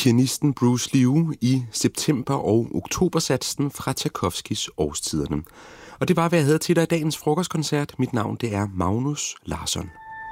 pianisten Bruce Liu i september- og oktobersatsen fra Tchaikovskys Årstiderne. Og det var, hvad jeg havde til dig i dagens frokostkoncert. Mit navn, det er Magnus Larsson.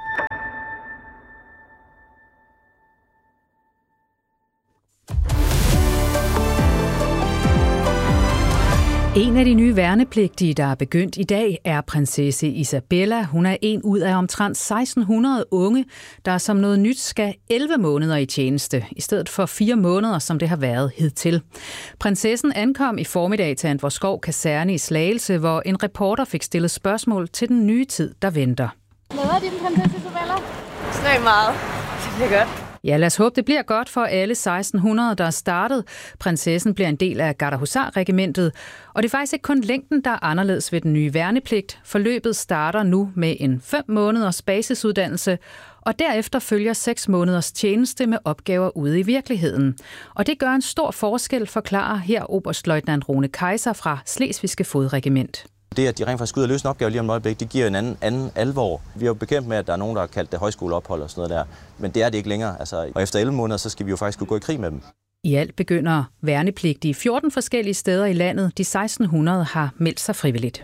En af de nye værnepligtige, der er begyndt i dag, er prinsesse Isabella. Hun er en ud af omtrent 1600 unge, der som noget nyt skal 11 måneder i tjeneste, i stedet for 4 måneder, som det har været hidtil. Prinsessen ankom i formiddag til Antvorskov Kaserne i Slagelse, hvor en reporter fik stillet spørgsmål til den nye tid, der venter. Glæder din prinsesse Isabella? Ekstremt meget. Det bliver godt. Ja, lad os håbe, det bliver godt for alle 1600, der er startet. Prinsessen bliver en del af Gardehusar-regimentet, og det er faktisk ikke kun længden, der er anderledes ved den nye værnepligt. Forløbet starter nu med en 5 måneders basisuddannelse, og derefter følger 6 måneders tjeneste med opgaver ude i virkeligheden. Og det gør en stor forskel, forklarer her oberstløjtnant Rune Kaiser fra Slesvigske Fodregiment. Det, at de rent faktisk skal ud og løse en opgave lige om et øjeblik, det giver en anden alvor. Vi er jo bekendt med, at der er nogen, der har kaldt det højskoleophold og sådan noget der, men det er det ikke længere. Og efter 11 måneder, så skal vi jo faktisk kunne gå i krig med dem. I alt begynder værnepligtige 14 forskellige steder i landet. De 1600 har meldt sig frivilligt.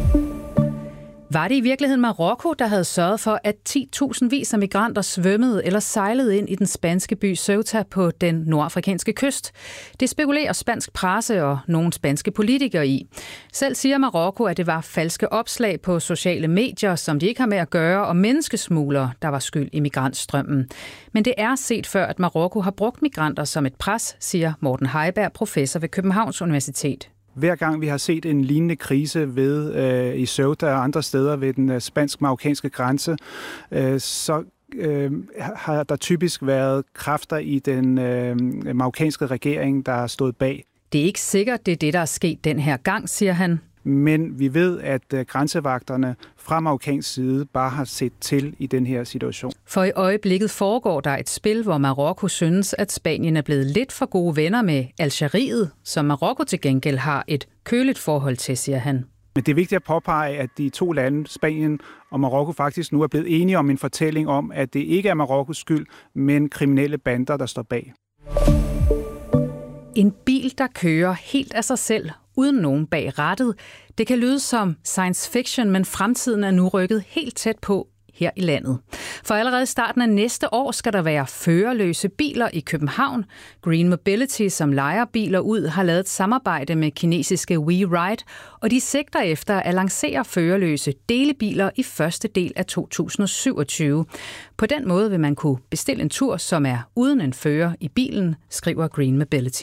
Var det i virkeligheden Marokko, der havde sørget for, at 10.000 vis af migranter svømmede eller sejlede ind i den spanske by Ceuta på den nordafrikanske kyst? Det spekulerer spansk presse og nogle spanske politikere i. Selv siger Marokko, at det var falske opslag på sociale medier, som de ikke har med at gøre, og menneskesmuglere, der var skyld i migrantstrømmen. Men det er set før, at Marokko har brugt migranter som et pres, siger Morten Heiberg, professor ved Københavns Universitet. Hver gang vi har set en lignende krise i Ceuta og andre steder ved den spansk-marokkanske grænse, så har der typisk været kræfter i den marokkanske regering, der har stået bag. Det er ikke sikkert, det er det, der er sket den her gang, siger han. Men vi ved, at grænsevagterne fra marokkansk side bare har set til i den her situation. For i øjeblikket foregår der et spil, hvor Marokko synes, at Spanien er blevet lidt for gode venner med Algeriet, som Marokko til gengæld har et køligt forhold til, siger han. Men det er vigtigt at påpege, at de to lande, Spanien og Marokko, faktisk nu er blevet enige om en fortælling om, at det ikke er Marokkos skyld, men kriminelle bander, der står bag. En bil, der kører helt af sig selv, uden nogen bag rattet. Det kan lyde som science fiction, men fremtiden er nu rykket helt tæt på her i landet. For allerede i starten af næste år skal der være førerløse biler i København. Green Mobility, som lejer biler ud, har lavet et samarbejde med kinesiske WeRide, og de sigter efter at lancere førerløse delebiler i første del af 2027. På den måde vil man kunne bestille en tur, som er uden en fører i bilen, skriver Green Mobility.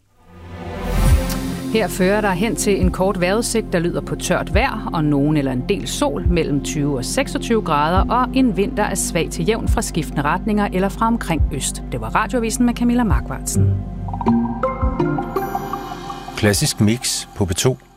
Her fører der hen til en kort vejrudsigt, der lyder på tørt vejr og nogen eller en del sol mellem 20 og 26 grader og en vind, der er svag til jævn fra skiftende retninger eller fra omkring øst. Det var Radioavisen med Camilla Markvartsen. Klassisk mix på P2.